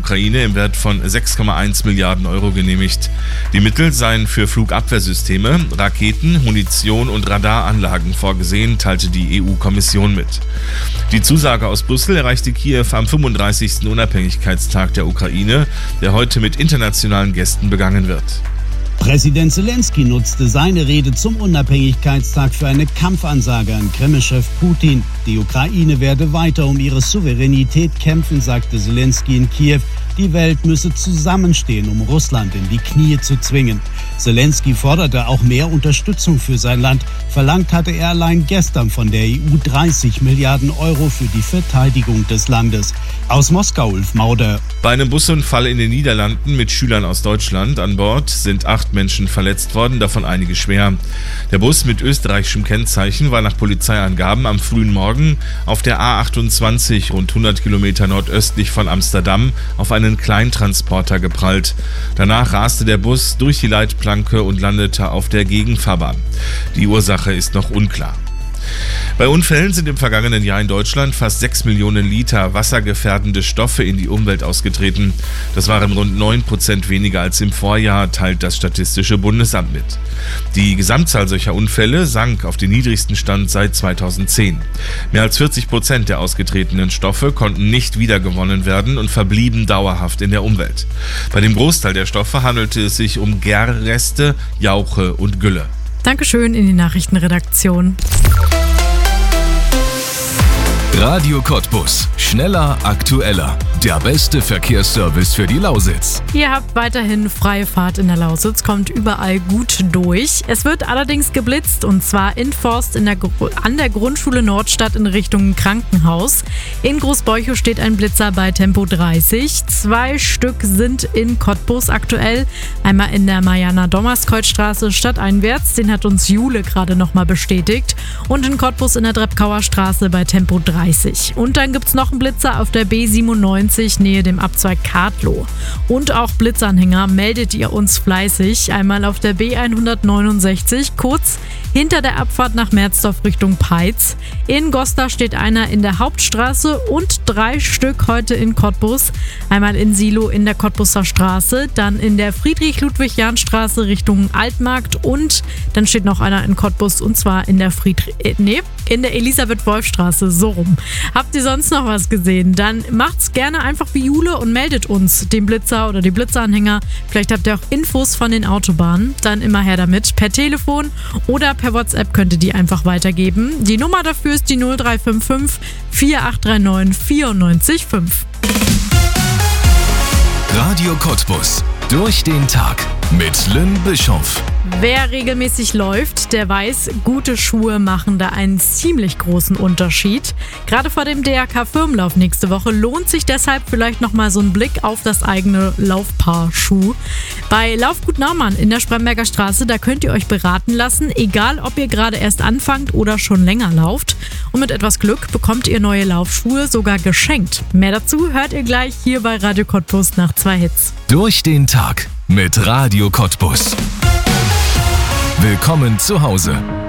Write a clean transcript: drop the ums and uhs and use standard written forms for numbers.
Ukraine im Wert von 6,1 Milliarden Euro genehmigt. Die Mittel seien für Flugabwehrsysteme, Raketen, Munition und Radaranlagen vorgesehen, teilte die EU-Kommission mit. Die Zusage aus Brüssel erreichte Kiew am 35. Unabhängigkeitstag der Ukraine, der heute mit internationalen Gästen begangen wird. Präsident Zelensky nutzte seine Rede zum Unabhängigkeitstag für eine Kampfansage an Kreml-Chef Putin. Die Ukraine werde weiter um ihre Souveränität kämpfen, sagte Zelensky in Kiew. Die Welt müsse zusammenstehen, um Russland in die Knie zu zwingen. Zelensky forderte auch mehr Unterstützung für sein Land. Verlangt hatte er allein gestern von der EU 30 Milliarden Euro für die Verteidigung des Landes. Aus Moskau, Ulf Mauder. Bei einem Busunfall in den Niederlanden mit Schülern aus Deutschland an Bord sind 8 Menschen verletzt worden, davon einige schwer. Der Bus mit österreichischem Kennzeichen war nach Polizeiangaben am frühen Morgen auf der A28 rund 100 Kilometer nordöstlich von Amsterdam auf einen Kleintransporter geprallt. Danach raste der Bus durch die Leitplanke und landete auf der Gegenfahrbahn. Die Ursache ist noch unklar. Bei Unfällen sind im vergangenen Jahr in Deutschland fast 6 Millionen Liter wassergefährdende Stoffe in die Umwelt ausgetreten. Das waren rund 9% weniger als im Vorjahr, teilt das Statistische Bundesamt mit. Die Gesamtzahl solcher Unfälle sank auf den niedrigsten Stand seit 2010. Mehr als 40% der ausgetretenen Stoffe konnten nicht wiedergewonnen werden und verblieben dauerhaft in der Umwelt. Bei dem Großteil der Stoffe handelte es sich um Gärreste, Jauche und Gülle. Dankeschön in die Nachrichtenredaktion. Radio Cottbus. Schneller, aktueller. Der beste Verkehrsservice für die Lausitz. Ihr habt weiterhin freie Fahrt in der Lausitz, kommt überall gut durch. Es wird allerdings geblitzt und zwar in Forst an der Grundschule Nordstadt in Richtung Krankenhaus. In Großbeuchow steht ein Blitzer bei Tempo 30. 2 Stück sind in Cottbus aktuell. Einmal in der Mariana-Dommerskreuzstraße stadteinwärts, den hat uns Jule gerade nochmal bestätigt. Und in Cottbus in der Drepkauer Straße bei Tempo 30. Und dann gibt es noch einen Blitzer auf der B97 nähe dem Abzweig Kartloh. Und auch Blitzanhänger meldet ihr uns fleißig. Einmal auf der B169 kurz hinter der Abfahrt nach Merzdorf Richtung Peitz. In Goslar steht einer in der Hauptstraße und 3 Stück heute in Cottbus. Einmal in Silo in der Cottbuser Straße, dann in der Friedrich-Ludwig-Jahn-Straße Richtung Altmarkt und dann steht noch einer in Cottbus und zwar in der in der Elisabeth-Wolf-Straße, so rum. Habt ihr sonst noch was gesehen? Dann macht's gerne einfach wie Jule und meldet uns den Blitzer oder die Blitzeranhänger. Vielleicht habt ihr auch Infos von den Autobahnen. Dann immer her damit. Per Telefon oder per WhatsApp könnt ihr die einfach weitergeben. Die Nummer dafür ist die 0355 4839 945. Radio Cottbus. Durch den Tag mit Lynn Bischoff. Wer regelmäßig läuft, der weiß, gute Schuhe machen da einen ziemlich großen Unterschied. Gerade vor dem DRK-Firmenlauf nächste Woche lohnt sich deshalb vielleicht nochmal so ein Blick auf das eigene Laufpaar Schuh. Bei Laufgut Naumann in der Spremberger Straße, da könnt ihr euch beraten lassen, egal ob ihr gerade erst anfangt oder schon länger lauft. Und mit etwas Glück bekommt ihr neue Laufschuhe sogar geschenkt. Mehr dazu hört ihr gleich hier bei Radio Cottbus nach 2 Hits. Durch den Tag mit Radio Cottbus. Willkommen zu Hause.